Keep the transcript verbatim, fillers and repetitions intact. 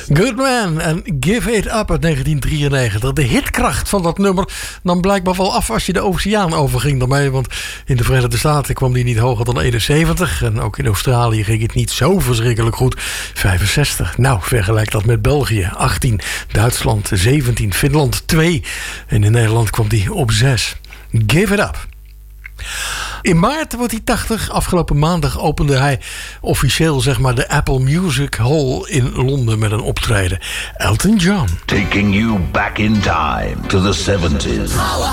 Good Man en Give It Up uit negentien drieënnegentig. De hitkracht van dat nummer nam blijkbaar wel af als je de oceaan overging daarmee. Want in de Verenigde Staten kwam die niet hoger dan eenenzeventig. En ook in Australië ging het niet zo verschrikkelijk goed. vijfenzestig. Nou, vergelijk dat met België. achttien. Duitsland zeventien. Finland twee. En in Nederland kwam die op zes. Give It Up. In maart wordt hij tachtig. Afgelopen maandag opende hij officieel zeg maar de Apple Music Hall in Londen met een optreden. Elton John. Taking you back in time to the seventies.